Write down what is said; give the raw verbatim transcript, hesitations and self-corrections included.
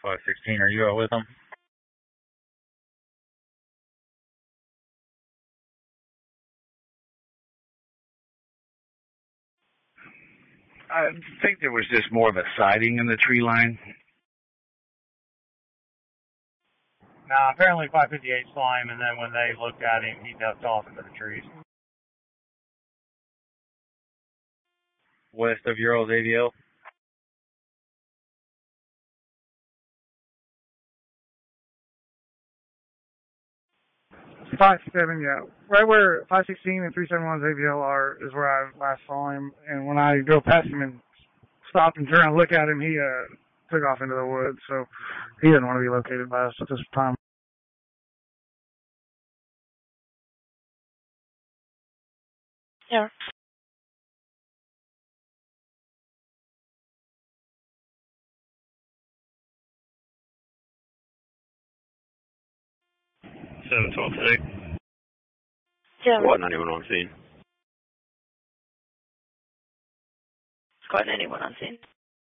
five sixteen, are you out with him? I think there was just more of a sighting in the tree line. Nah, apparently five fifty-eight saw him, and then when they looked at him, he ducked off into the trees. West of your old A D L? five seven, yeah. Right where five sixteen and three seventy-one's A V L are is where I last saw him. And when I drove past him and stopped and turned to look at him, he uh, took off into the woods. So he didn't want to be located by us at this time. Yeah. seven twelve six. Yeah. Squad ninety-one on scene. Squad ninety-one on scene.